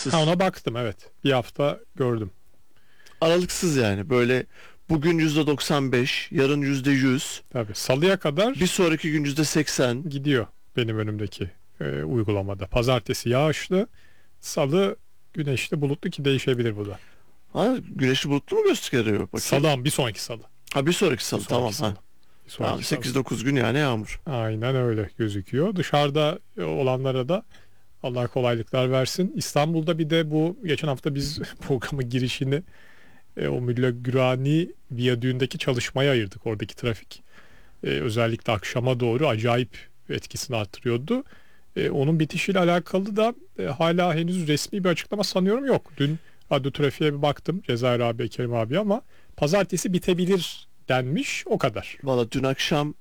aralıksız. Ha, ona baktım, evet. Bir hafta gördüm. Aralıksız yani. Böyle bugün %95, yarın %100, Tabii salıya kadar bir sonraki gün %80. gidiyor benim önümdeki uygulamada. Pazartesi yağışlı, salı güneşli, bulutlu, ki değişebilir bu da. Ha, güneşli bulutlu mu gösteriyor? Bakayım. Salı ama bir sonraki salı. Ha, bir sonraki salı, Bir tamam. sonraki salı. Ha. Bir Tamam, sonraki salı. 8-9 gün yani yağmur. Aynen öyle gözüküyor. Dışarıda olanlara da Allah kolaylıklar versin. İstanbul'da bir de bu geçen hafta biz programın girişini o Mülle Gürani Viyadüğü'ndeki çalışmaya ayırdık. Oradaki trafik özellikle akşama doğru acayip etkisini artırıyordu. Onun bitişiyle alakalı da hala henüz resmi bir açıklama sanıyorum yok. Dün radyo trafiğe bir baktım, Cezayir abi, Kerim abi, ama pazartesi bitebilir denmiş, o kadar. Valla dün akşam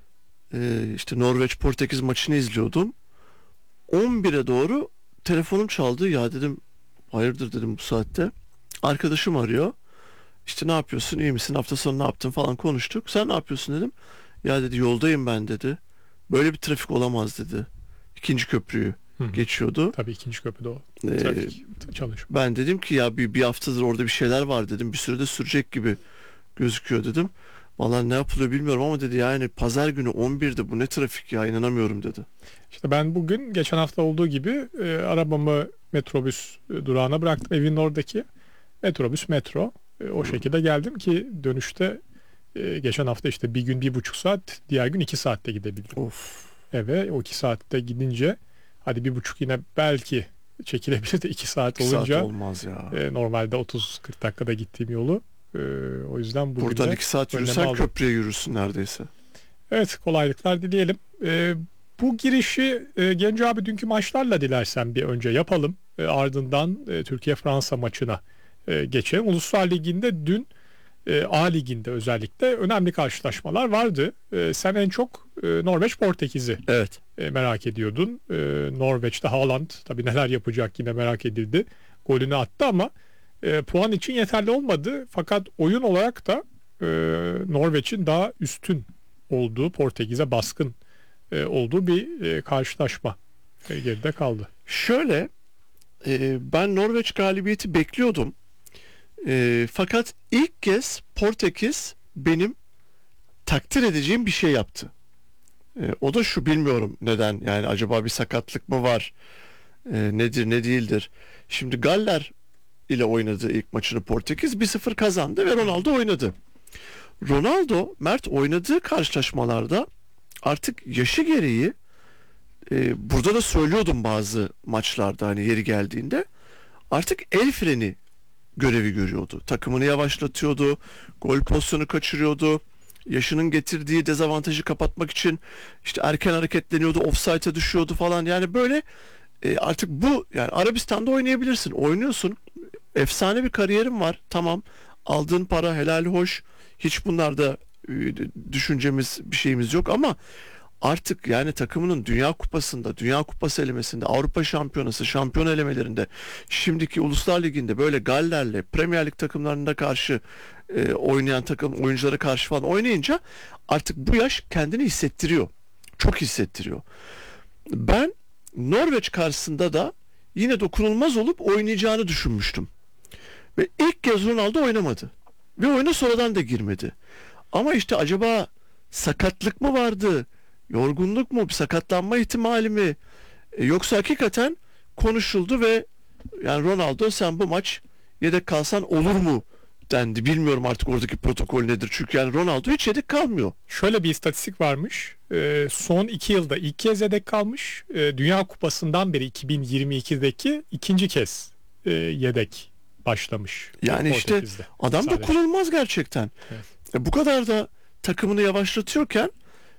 işte Norveç-Portekiz maçını izliyordum. 11'e doğru telefonum çaldı. Ya dedim, hayırdır dedim bu saatte. Arkadaşım arıyor. İşte ne yapıyorsun, iyi misin, hafta sonu ne yaptın falan konuştuk. Sen ne yapıyorsun dedim. Ya dedi, yoldayım ben dedi. Böyle bir trafik olamaz dedi. İkinci köprüyü geçiyordu. Tabii ikinci köprüde o Ee, trafik çalışma. Ben dedim ki ya bir haftadır orada bir şeyler var dedim. Bir sürede sürecek gibi gözüküyor dedim. Vallahi ne yapılıyor bilmiyorum ama dedi, yani pazar günü 11'de bu ne trafik ya, inanamıyorum dedi. İşte ben bugün geçen hafta olduğu gibi arabamı metrobüs durağına bıraktım, evin oradaki metrobüs, metro. O şekilde geldim ki dönüşte geçen hafta işte bir gün 1,5 saat, diğer gün 2 saatte gidebildim Of. eve. O 2 saatte gidince hadi 1,5 yine belki çekilebilir de 2 saat 2 saat olunca olmaz ya. normalde 30-40 dakikada gittiğim yolu, o yüzden bugün Buradan de 2 saat önlemi yürüsen aldım. köprüye yürürsün neredeyse. Evet, kolaylıklar dileyelim. Bu girişi Genco abi dünkü maçlarla dilersen bir önce yapalım. Ardından Türkiye-Fransa maçına geçelim. Uluslar Ligi'nde dün A Ligi'nde özellikle önemli karşılaşmalar vardı. Sen en çok Norveç-Portekiz'i Evet. merak ediyordun. Norveç'te Haaland tabii neler yapacak yine merak edildi. Golünü attı ama puan için yeterli olmadı. Fakat oyun olarak da Norveç'in daha üstün olduğu, Portekiz'e baskın olduğu bir karşılaşma geride kaldı. Şöyle, ben Norveç galibiyeti bekliyordum. Fakat ilk kez Portekiz benim takdir edeceğim bir şey yaptı. O da şu, bilmiyorum neden, yani acaba bir sakatlık mı var? Nedir ne değildir. Şimdi Galler ile oynadı ilk maçını Portekiz, 1-0 kazandı ve Ronaldo oynadı. Ronaldo, Mert, oynadığı karşılaşmalarda artık yaşı gereği, burada da söylüyordum bazı maçlarda hani yeri geldiğinde, artık el freni görevi görüyordu. Takımını yavaşlatıyordu, gol pozisyonu kaçırıyordu. Yaşının getirdiği dezavantajı kapatmak için işte erken hareketleniyordu, ofsayta düşüyordu falan. Yani böyle artık bu, yani Arabistan'da oynayabilirsin. Oynuyorsun. Efsane bir kariyerin var. Tamam. Aldığın para helali hoş. Hiç bunlarda düşüncemiz, bir şeyimiz yok ama artık yani takımının Dünya Kupası'nda, Dünya Kupası elemesinde, Avrupa Şampiyonası, şampiyon elemelerinde, şimdiki Uluslar Ligi'nde böyle Galler'le, Premier Lig takımlarında karşı oynayan takım oyunculara karşı falan oynayınca artık bu yaş kendini hissettiriyor. Çok hissettiriyor. Ben Norveç karşısında da yine dokunulmaz olup oynayacağını düşünmüştüm. Ve ilk kez Ronaldo oynamadı. Ve oyuna sonradan da girmedi. Ama işte acaba sakatlık mı vardı? Yorgunluk mu? Bir sakatlanma ihtimali mi? Yoksa hakikaten konuşuldu ve yani Ronaldo, sen bu maç yedek kalsan olur mu dendi. Bilmiyorum artık oradaki protokol nedir. Çünkü yani Ronaldo hiç yedek kalmıyor. Şöyle bir istatistik varmış. Son 2 yılda ilk kez yedek kalmış. Dünya Kupası'ndan beri 2022'deki ikinci kez yedek başlamış. Yani işte Portekiz'de. adam Sadece. dokunulmaz gerçekten. Evet. Bu kadar da takımını yavaşlatıyorken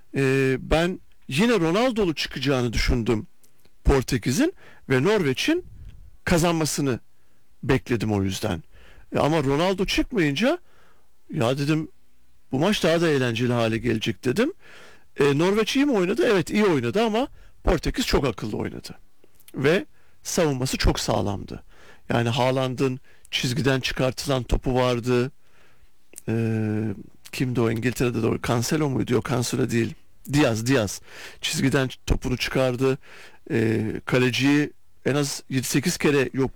ben yine Ronaldo'lu çıkacağını düşündüm Portekiz'in ve Norveç'in kazanmasını bekledim o yüzden. Ama Ronaldo çıkmayınca ya dedim, bu maç daha da eğlenceli hale gelecek dedim. Norveç iyi mi oynadı? Evet, iyi oynadı ama Portekiz çok akıllı oynadı. Ve savunması çok sağlamdı. Yani Haaland'ın çizgiden çıkartılan topu vardı. Kimdi o, İngiltere'de de o, Cancelo muydu? Yok, Cancelo değil. Diaz çizgiden topunu çıkardı. Kaleciyi en az 7-8 kere yok